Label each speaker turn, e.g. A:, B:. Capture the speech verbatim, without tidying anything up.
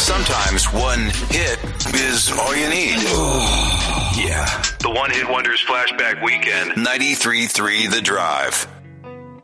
A: Sometimes one hit is all you need. Yeah. The One Hit Wonders Flashback Weekend. ninety-three point three The Drive.